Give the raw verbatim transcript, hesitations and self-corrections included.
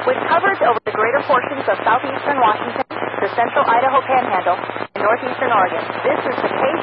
With coverage over the greater portions of southeastern Washington, the central Idaho Panhandle, and northeastern Oregon, this is the K